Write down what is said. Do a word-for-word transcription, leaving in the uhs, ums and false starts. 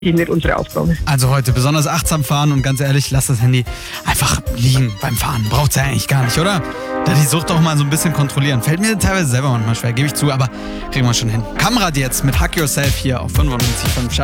Gehen wird unsere Aufgabe. Also heute besonders achtsam fahren und ganz ehrlich, lasst das Handy einfach liegen beim Fahren. Braucht's ja eigentlich gar nicht, oder? Da die Sucht auch mal so ein bisschen kontrollieren. Fällt mir teilweise selber manchmal schwer, gebe ich zu, aber kriegen wir schon hin. Kamrad jetzt mit Hack Yourself hier auf fünfundneunzig Komma fünf.